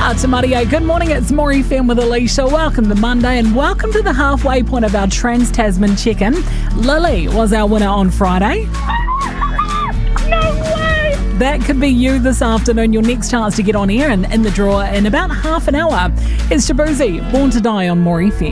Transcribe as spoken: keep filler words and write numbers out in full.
Out to Maria. Good morning, it's Maury Fem with Alicia. Welcome to Monday and welcome to the halfway point of our Trans-Tasman check-in. Lily was our winner on Friday. No way! That could be you this afternoon. Your next chance to get on air and in the draw in about half an hour. It's Shabuzi, Born to Die on Maury Fem.